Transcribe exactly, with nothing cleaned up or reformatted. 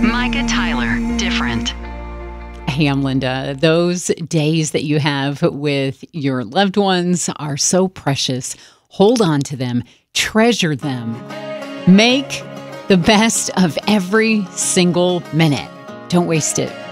Micah Tyler, Different. Hey, I'm Linda. Those days that you have with your loved ones are so precious. Hold on to them. Treasure them. Make the best of every single minute. Don't waste it.